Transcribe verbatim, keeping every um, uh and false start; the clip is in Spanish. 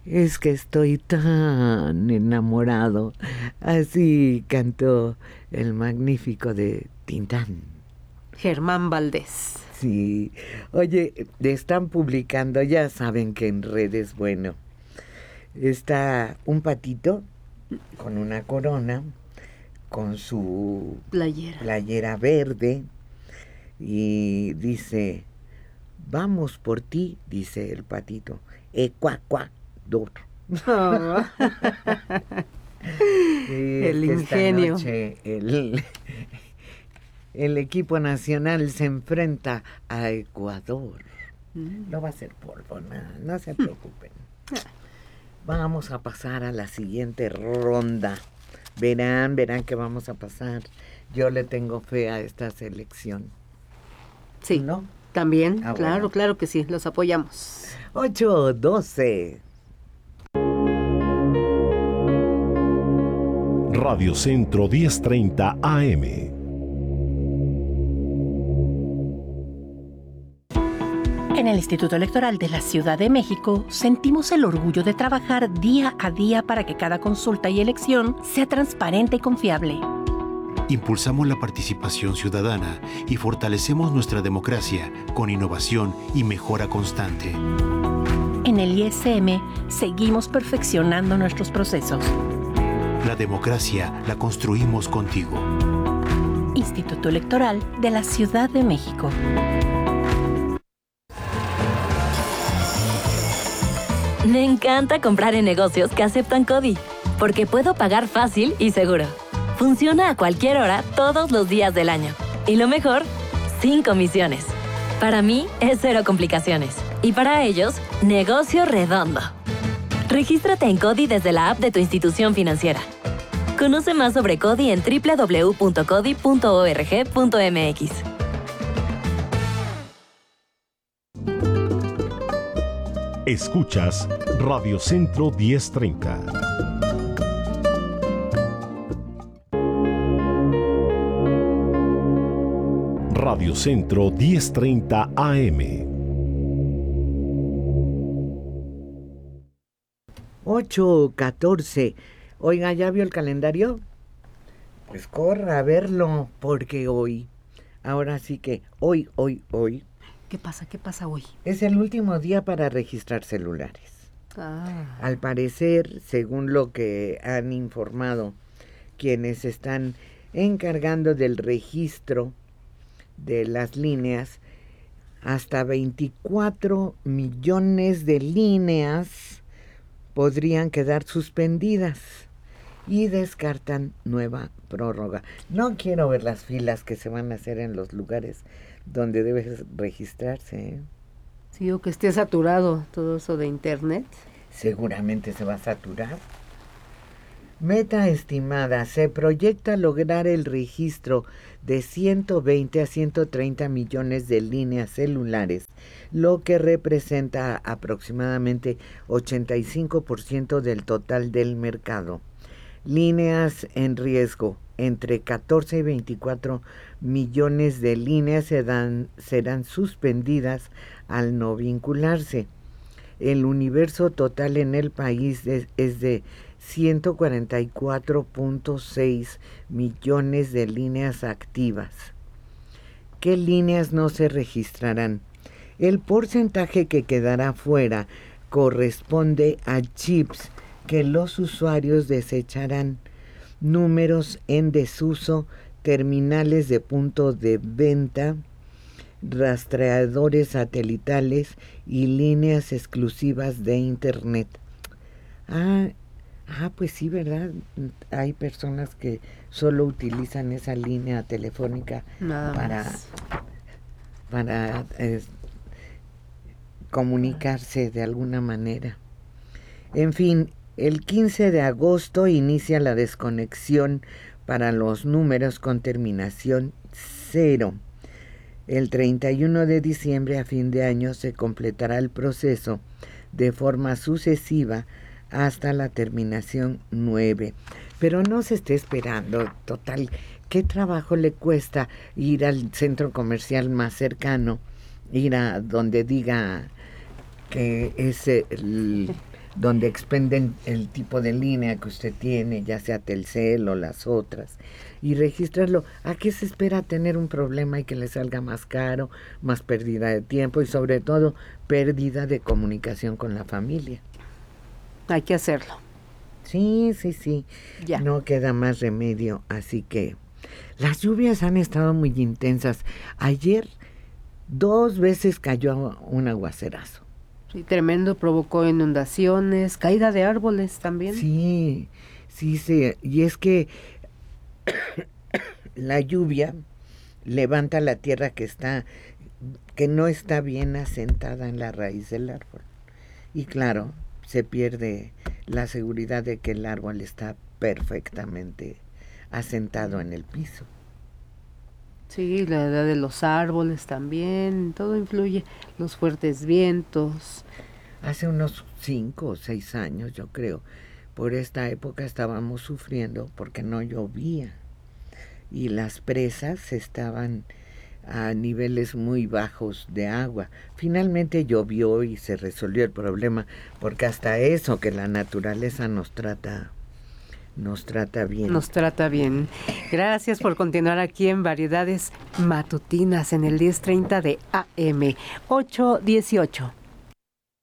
Es que estoy tan enamorado. Así cantó el magnífico de Tintán. Germán Valdés. Sí. Oye, están publicando, ya saben que en redes, bueno, está un patito con una corona, con su playera, playera verde, y dice, vamos por ti, dice el patito, ecuacuá. Oh. Sí, el es que ingenio. Esta noche el, el equipo nacional se enfrenta a Ecuador. Mm. No va a ser polvo, no, no se preocupen. Vamos a pasar a la siguiente ronda. Verán, verán que vamos a pasar. Yo le tengo fe a esta selección. Sí, ¿no? También, ah, claro, bueno. claro que sí, los apoyamos. ocho doce. Radio Centro diez treinta A M. En el Instituto Electoral de la Ciudad de México sentimos el orgullo de trabajar día a día para que cada consulta y elección sea transparente y confiable. Impulsamos la participación ciudadana y fortalecemos nuestra democracia con innovación y mejora constante. En el I S M seguimos perfeccionando nuestros procesos. La democracia la construimos contigo. Instituto Electoral de la Ciudad de México. Me encanta comprar en negocios que aceptan CODI, porque puedo pagar fácil y seguro. Funciona a cualquier hora, todos los días del año. Y lo mejor, sin comisiones. Para mí, es cero complicaciones. Y para ellos, negocio redondo. Regístrate en CODI desde la app de tu institución financiera. Conoce más sobre CODI en doble u doble u doble u punto codi punto org punto m x. Escuchas Radio Centro diez treinta. Radio Centro diez treinta A M. ocho catorce. Oiga, ¿ya vio el calendario? Pues corra a verlo, porque hoy, ahora sí que hoy, hoy, hoy. ¿Qué pasa? ¿Qué pasa hoy? Es el último día para registrar celulares. Ah. Al parecer, según lo que han informado quienes están encargando del registro de las líneas, hasta veinticuatro millones de líneas podrían quedar suspendidas y descartan nueva prórroga. No quiero ver las filas que se van a hacer en los lugares donde debes registrarse, ¿eh? Sí, o que esté saturado todo eso de internet. Seguramente se va a saturar. Meta estimada, se proyecta lograr el registro de ciento veinte a ciento treinta millones de líneas celulares, lo que representa aproximadamente ochenta y cinco por ciento del total del mercado. Líneas en riesgo, entre catorce y veinticuatro millones de líneas serán, serán suspendidas al no vincularse. El universo total en el país es, es de ciento cuarenta y cuatro punto seis millones de líneas activas. ¿Qué líneas no se registrarán? El porcentaje que quedará fuera corresponde a chips que los usuarios desecharán, números en desuso, terminales de punto de venta, rastreadores satelitales y líneas exclusivas de internet. Ah, ah, pues sí, ¿verdad? Hay personas que solo utilizan esa línea telefónica Nada para, más. para eh, comunicarse de alguna manera. En fin, el quince de agosto inicia la desconexión para los números con terminación cero. El treinta y uno de diciembre a fin de año se completará el proceso de forma sucesiva hasta la terminación nueve. Pero no se esté esperando, total, ¿qué trabajo le cuesta ir al centro comercial más cercano, ir a donde diga que es el donde expenden el tipo de línea que usted tiene, ya sea Telcel o las otras, y registrarlo. ¿A qué se espera tener un problema y que le salga más caro, más pérdida de tiempo y sobre todo pérdida de comunicación con la familia? Hay que hacerlo. Sí, sí, sí. Ya. No queda más remedio, así que las lluvias han estado muy intensas. Ayer dos veces cayó un aguacerazo. Sí, tremendo, provocó inundaciones, caída de árboles también. Sí, sí, sí. Y es que la lluvia levanta la tierra que está, que no está bien asentada en la raíz del árbol. Y claro, se pierde la seguridad de que el árbol está perfectamente asentado en el piso. Sí, la edad de los árboles también, todo influye, los fuertes vientos. Hace unos cinco o seis años, yo creo, por esta época estábamos sufriendo porque no llovía y las presas estaban a niveles muy bajos de agua. Finalmente llovió y se resolvió el problema, porque hasta eso que la naturaleza nos trata Nos trata bien. Nos trata bien. Gracias por continuar aquí en Variedades Matutinas en el diez treinta de A M. ocho dieciocho.